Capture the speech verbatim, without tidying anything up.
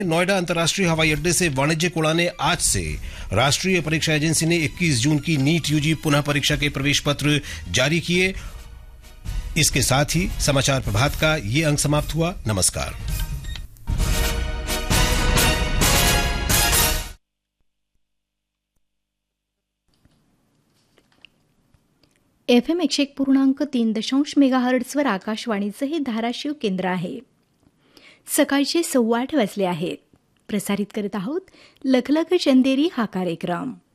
नोएडा अंतर्राष्ट्रीय हवाई अड्डे से वाणिज्यिक उड़ानें आज से। राष्ट्रीय परीक्षा एजेंसी ने इक्कीस जून की नीट यूजी पुनः परीक्षा के प्रवेश पत्र जारी किए। इसके साथ ही समाचार प्रभात का ये अंक समाप्त हुआ। नमस्कार। एफ एम एकशे एक पूर्णांक तीन दशांश मेगाहर्ट्झवर आकाशवाणीचं हे धाराशिव केंद्र आहे। सकाळचे सव्वा आठ वाजले आहेत. प्रसारित करत आहोत लखलख चंदेरी हा कार्यक्रम।